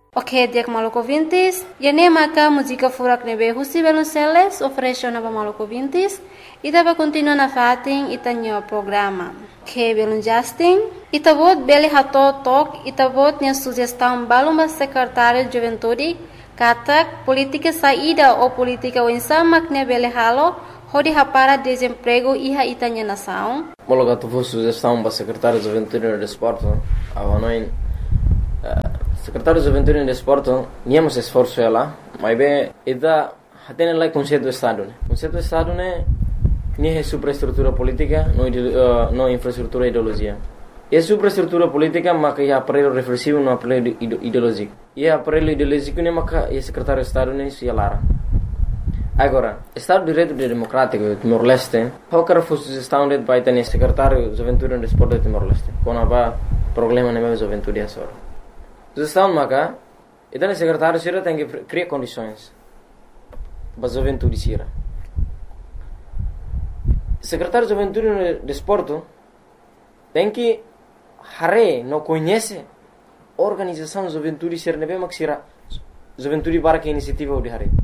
Ok, dia Maluco Vintes. E nem maca música furak nebe Husi Velonceles ofereceu na Maluco Vintes. E dava continua na fatin e tanho programa. Que belum Justin. E tabot beli hato tok e tabot nya sugestão baluma secretário de juventude katak política saída ou política winsama que beli halo hodi hapara desemprego iha itanya nação. Mologa tu sugestão para secretário de juventude e desporto. Avanoin secretário de juventude e desporto niamos esforço ela, mas bem ida hatene lá conceito do estado, né? Conceito do estado né nem é superestrutura política, não infraestrutura ideologia. É superestrutura política, mas é aparelho reflexivo, não aparelho ideológico. E aparelho ideológico nem é o secretário de estado nem se lara. Agora, Estado de Direito Democrático de Timor-Leste, qualquer sugestão de vai ter secretário de juventude e desporto de Timor-Leste. Quando há problema na juventude é só. Sugestão maca, então o secretário sira tem que criar condições para a juventude sira. Secretário de juventude e desporto tem que não conhece a organização de juventude sira nebe mak sira juventude para que iniciativa de hare.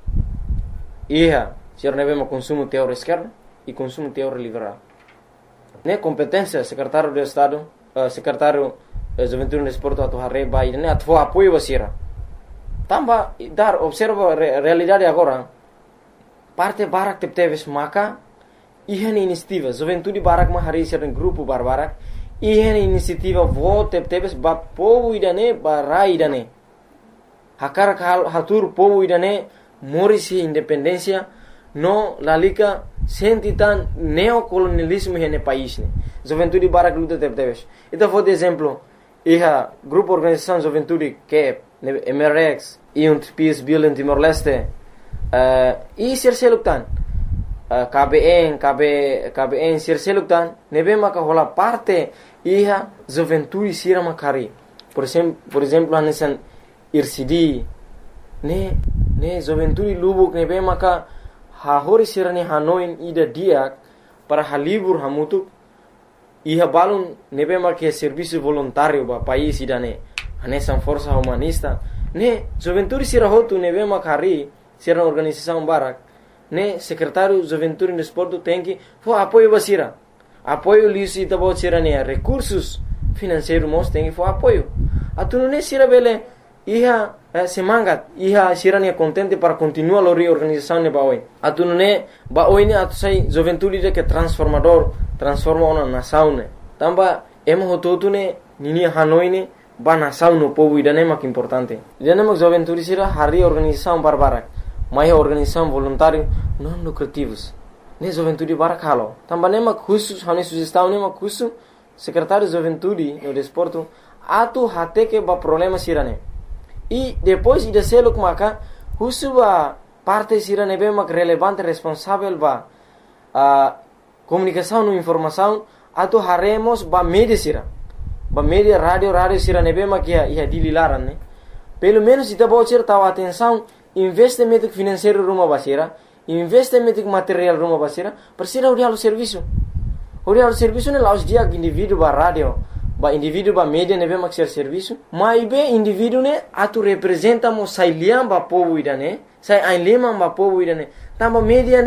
Ia, sira nebe mak consumo teor esquerda e consumo teor liberal. Ne competência secretário de estado, secretário de juventude e desporto atu hare vai ne atu apoio basira. Tamba dar observa realidade agora. Parte barak teves maka ihan inisiativa juventude barak ma hari sira grupo barbarak ihan inisiativa vote teves ba povo idane barai idane hakar hatur povo idane morisi independência no lalika sentitan neocolonialismo hene país ne juventude barak luta teves ita for de exemplo iha grupo organização juventude que MRX e PIS Bill Timor-Leste e serseluktan KBN serseluktan nebe maka hola parte iha juventude sira makari por exemplo anesan IRCD ne juventude lubuk nebe maka hahori sira ni hanoin ida dia para halibur hamutuk iha balun nebe maka serviço voluntário ba país idane anesan força humanista ne juventude sira hotu nebe makari sira organização barak ne secretário de juventude e desporto tem que apoio basira apoio lisi tabo sira ne recursos financeiros mos tem que apoio atu ne sira bele iha semangat iha sira ne contente para continuar a reorganização ne baoi atu ne baoi ne atu sai juventude de que transforma uma nação ne tamba emo hototu ne nini hanoi ne ba nação no povo idane mak importante idane mak juventude sira hari organização barbarak mais organização voluntária não lucrativos ne juventude barak halo tamba ne mak khusus hane sugestão ne mak khusus secretário de juventude e desporto atu hate que ba problema sirane e depois ida selo maka khusus ba parte sirane be mak relevante responsável ba comunicação e informação atu haremos ba media sira ba media radio sirane be mak ia dililaran ne pelo menos ita bocer tahu atenção investimento financeiro rumah basira, investimento material rumah basira, persira urialo serviço ne laus dia indivíduo ba radio, ba indivíduo ba media nebe maxer serviço, mas be indivíduo ne atu representa mo sai liam ba povo idane, sai ainlema ba povo idane, tamba media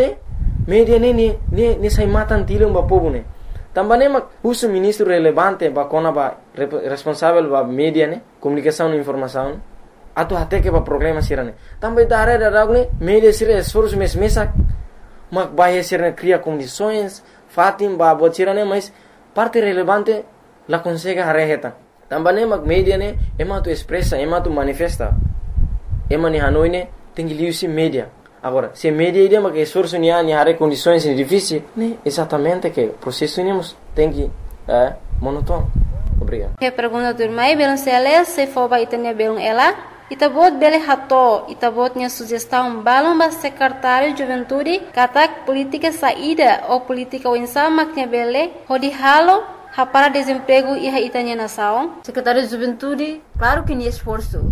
ne sai matan tilum ba povo ne. Tamba ne mak usu ministro relevante ba kona ba responsável ba media ne, comunicação e informação. Atu hate que ba problema sirane também da área da ragne media sira esforço mesak mak bahia sira cria condições fatim ba bot sirane mas parte relevante la consegue hareheta também mak media ne ema tu expressa ema tu manifesta ema ni hanoi ne tem que liusi media agora se media ide mak esforço ni hare condições difíceis ne exatamente que processo nemos tem que monótono. Obrigado. Que pergunta do irmão Belonceles se for ba itanya belon ela itabot bele hato itabot nya sugestão balon ba secretário de juventude katak política saída ou política winsama nya bele hodi halo hapara desemprego iha itanya nação secretário de juventude claro que ni esforço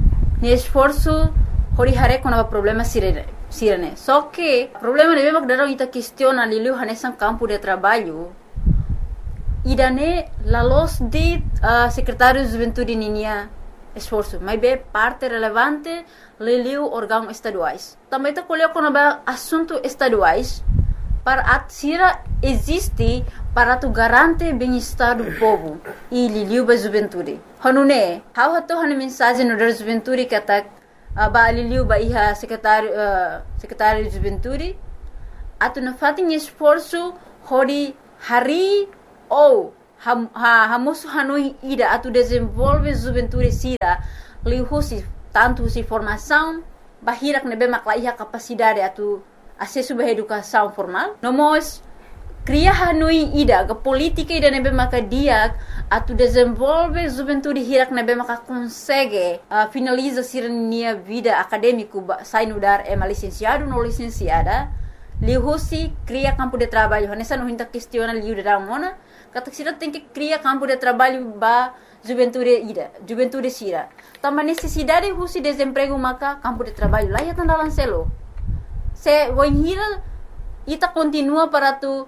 hodi hare kona problema sirene só que problema nebe mak darau ita questiona lilu hanesan campo de trabalho idane la los de secretário de juventude ninia esforço, mas é parte relevante leliu órgãos estaduais. Também está colocando assuntos estaduais para a sira existe para tu garantir bem-estar do povo e liliu ba juventude. Hanune, how hato han mensagem no da juventude que atak ba liliu ba iha secretário de juventude atu na fatin esforço hori hari ou hamosu hanui ida atu desenvolve juventude sira lihusi tanto si formação bahirak nebe makla iha capacidade atu acesso à educação formal. Nós cria hanui ida ke política ida nebe maka dia atu desenvolve juventude hirak nebe maka consegue finaliza sirnia vida acadêmico sai no dar licenciado no licenciada lihusi cria campo de trabalho nessa não hinta questiona liu da mona kata sira tem que cria campo de trabalho ba juventude sira também necessidade husi desemprego maka campo de trabalho lá ya tanda lancelo se voihira ita continua para tu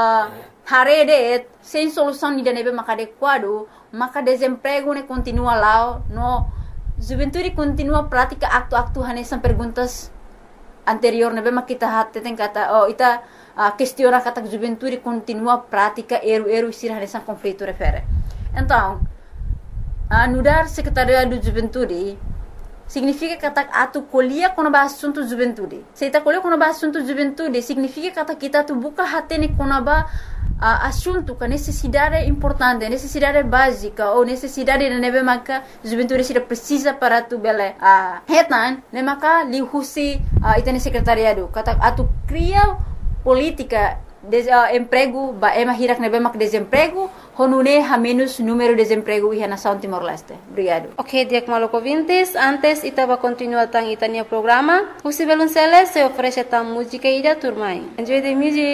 harede sem solução de nebe maka adequado maka desemprego ne continua lá no juventude continua prática acto hanesan perguntas anterior nebe maka kita hatte tem kata ita questiona kata juventude continua prática eru sir hanesan conflito refere então anudar secretariado de juventude significa kata atu colhia quando ba assunto juventude. Se ta colhia quando ba assunto juventude significa kata kita tu buka hatene quando ba assunto com necessidade importante, necessidade básica ou necessidade de nebe maka juventude se precisa para tu bele hetan ne maka lihusi itane secretariado kata atu cria política emprego ba hirak nebe mak desemprego honune ha menos número de desemprego e nação Timor-Leste. Obrigado. Ok, Diak Maloko ouvintes, antes itava continuar tang itania programa, o Sibelunceles se oferece tang música e da turmai. Enjoy the music.